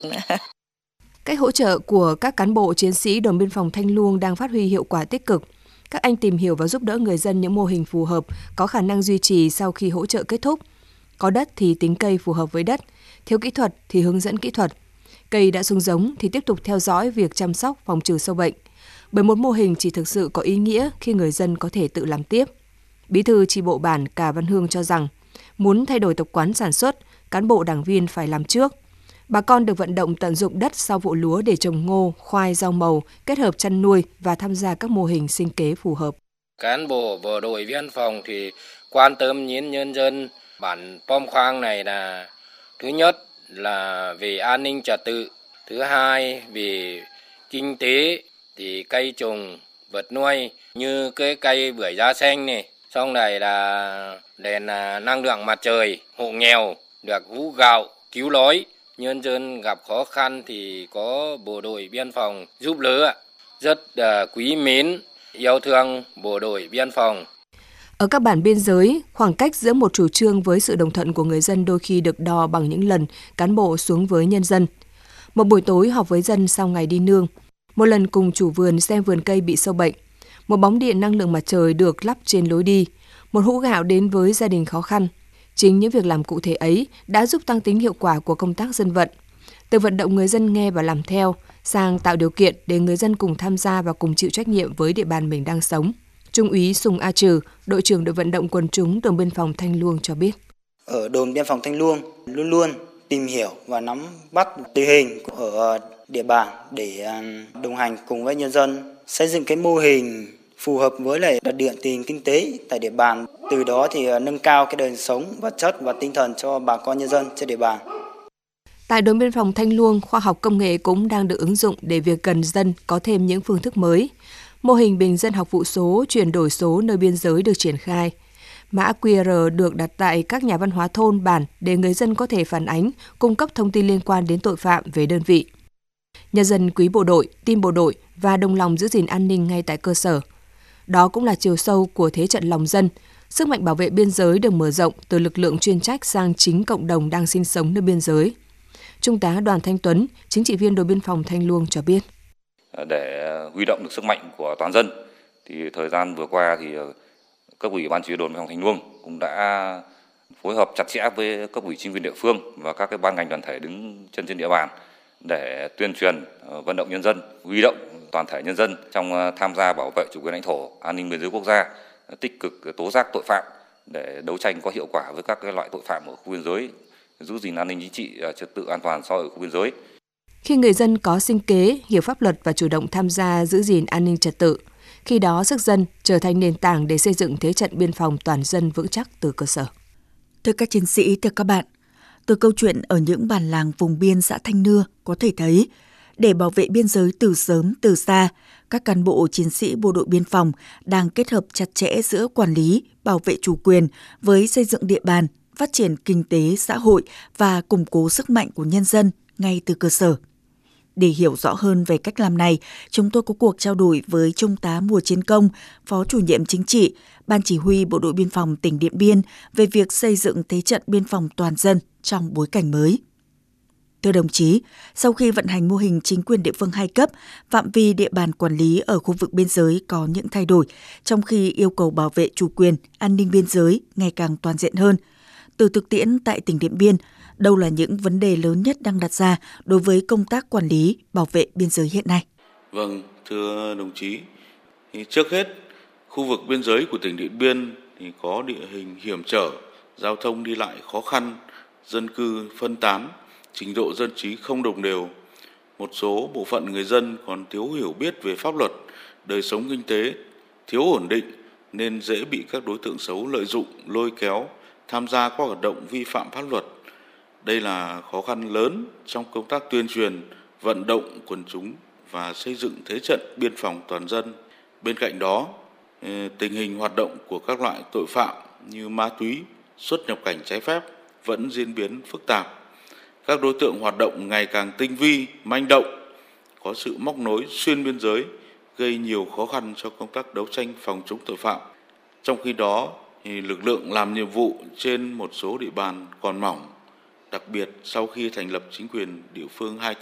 Cách hỗ trợ của các cán bộ chiến sĩ đồn biên phòng Thanh Luông đang phát huy hiệu quả tích cực. Các anh tìm hiểu và giúp đỡ người dân những mô hình phù hợp, có khả năng duy trì sau khi hỗ trợ kết thúc. Có đất thì tính cây phù hợp với đất, thiếu kỹ thuật thì hướng dẫn kỹ thuật. Cây đã xuống giống thì tiếp tục theo dõi việc chăm sóc phòng trừ sâu bệnh. Bởi một mô hình chỉ thực sự có ý nghĩa khi người dân có thể tự làm tiếp. Bí thư chi bộ bản Cà Văn Hương cho rằng, muốn thay đổi tập quán sản xuất, cán bộ đảng viên phải làm trước. Bà con được vận động tận dụng đất sau vụ lúa để trồng ngô, khoai, rau màu, kết hợp chăn nuôi và tham gia các mô hình sinh kế phù hợp. Cán bộ bộ đội biên phòng thì quan tâm đến nhân dân bản Pom Khoang này là thứ nhất là về an ninh trật tự, thứ hai về kinh tế thì cây trồng vật nuôi như cái cây bưởi da xanh này, xong này là đèn năng lượng mặt trời, hộ nghèo được hũ gạo cứu đói, nhân dân gặp khó khăn thì có bộ đội biên phòng giúp đỡ, rất quý mến yêu thương bộ đội biên phòng. Ở các bản biên giới, khoảng cách giữa một chủ trương với sự đồng thuận của người dân đôi khi được đo bằng những lần cán bộ xuống với nhân dân. Một buổi tối họp với dân sau ngày đi nương, một lần cùng chủ vườn xem vườn cây bị sâu bệnh, một bóng điện năng lượng mặt trời được lắp trên lối đi, một hũ gạo đến với gia đình khó khăn. Chính những việc làm cụ thể ấy đã giúp tăng tính hiệu quả của công tác dân vận. Từ vận động người dân nghe và làm theo, sang tạo điều kiện để người dân cùng tham gia và cùng chịu trách nhiệm với địa bàn mình đang sống. Trung úy Sùng A Trừ, đội trưởng đội vận động quần chúng đồn biên phòng Thanh Luông cho biết. Ở đồn biên phòng Thanh Luông luôn luôn tìm hiểu và nắm bắt tình hình ở địa bàn để đồng hành cùng với nhân dân xây dựng cái mô hình phù hợp với lại đặc điểm tình hình kinh tế tại địa bàn. Từ đó thì nâng cao cái đời sống vật chất và tinh thần cho bà con nhân dân trên địa bàn. Tại đồn biên phòng Thanh Luông, khoa học công nghệ cũng đang được ứng dụng để việc gần dân có thêm những phương thức mới. Mô hình bình dân học vụ số, chuyển đổi số nơi biên giới được triển khai. Mã QR được đặt tại các nhà văn hóa thôn, bản để người dân có thể phản ánh, cung cấp thông tin liên quan đến tội phạm về đơn vị. Nhân dân quý bộ đội, tin bộ đội và đồng lòng giữ gìn an ninh ngay tại cơ sở. Đó cũng là chiều sâu của thế trận lòng dân. Sức mạnh bảo vệ biên giới được mở rộng từ lực lượng chuyên trách sang chính cộng đồng đang sinh sống nơi biên giới. Trung tá Đoàn Thanh Tuấn, chính trị viên đồn biên phòng Thanh Luông cho biết. Để huy động được sức mạnh của toàn dân, thì thời gian vừa qua thì cấp ủy ban chỉ huy đồn biên phòng Thanh Luông cũng đã phối hợp chặt chẽ với cấp ủy chính quyền địa phương và các cái ban ngành đoàn thể đứng chân trên địa bàn để tuyên truyền, vận động nhân dân, huy động toàn thể nhân dân trong tham gia bảo vệ chủ quyền lãnh thổ, an ninh biên giới quốc gia, tích cực tố giác tội phạm để đấu tranh có hiệu quả với các cái loại tội phạm ở khu biên giới, giữ gìn an ninh chính trị, trật tự an toàn xã hội ở khu biên giới. Khi người dân có sinh kế, hiểu pháp luật và chủ động tham gia giữ gìn an ninh trật tự, khi đó sức dân trở thành nền tảng để xây dựng thế trận biên phòng toàn dân vững chắc từ cơ sở. Thưa các chiến sĩ, thưa các bạn, từ câu chuyện ở những bản làng vùng biên xã Thanh Nưa có thể thấy, để bảo vệ biên giới từ sớm từ xa, các cán bộ chiến sĩ bộ đội biên phòng đang kết hợp chặt chẽ giữa quản lý, bảo vệ chủ quyền với xây dựng địa bàn, phát triển kinh tế xã hội và củng cố sức mạnh của nhân dân ngay từ cơ sở. Để hiểu rõ hơn về cách làm này, chúng tôi có cuộc trao đổi với Trung tá Mùa Chiến Công, Phó Chủ nhiệm Chính trị, Ban Chỉ huy Bộ đội Biên phòng tỉnh Điện Biên về việc xây dựng thế trận biên phòng toàn dân trong bối cảnh mới. Thưa đồng chí, sau khi vận hành mô hình chính quyền địa phương 2 cấp, phạm vi địa bàn quản lý ở khu vực biên giới có những thay đổi, trong khi yêu cầu bảo vệ chủ quyền, an ninh biên giới ngày càng toàn diện hơn. Từ thực tiễn tại tỉnh Điện Biên, đâu là những vấn đề lớn nhất đang đặt ra đối với công tác quản lý, bảo vệ biên giới hiện nay? Vâng, thưa đồng chí, trước hết, khu vực biên giới của tỉnh Điện Biên thì có địa hình hiểm trở, giao thông đi lại khó khăn, dân cư phân tán, trình độ dân trí không đồng đều. Một số bộ phận người dân còn thiếu hiểu biết về pháp luật, đời sống kinh tế, thiếu ổn định nên dễ bị các đối tượng xấu lợi dụng, lôi kéo, tham gia các hoạt động vi phạm pháp luật. Đây là khó khăn lớn trong công tác tuyên truyền, vận động quần chúng và xây dựng thế trận biên phòng toàn dân. Bên cạnh đó, tình hình hoạt động của các loại tội phạm như ma túy, xuất nhập cảnh trái phép vẫn diễn biến phức tạp. Các đối tượng hoạt động ngày càng tinh vi, manh động, có sự móc nối xuyên biên giới, gây nhiều khó khăn cho công tác đấu tranh phòng chống tội phạm. Trong khi đó, thì lực lượng làm nhiệm vụ trên một số địa bàn còn mỏng, Đặc biệt sau khi thành lập chính quyền địa phương 2